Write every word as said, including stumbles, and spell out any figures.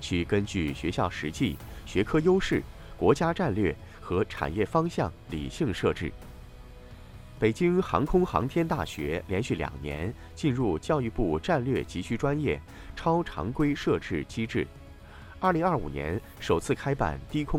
需根据学校实际、学科优势、国家战略和产业方向理性设置。北京航空航天大学连续两年进入教育部战略急需专业超常规设置机制，二零二五年首次开办低空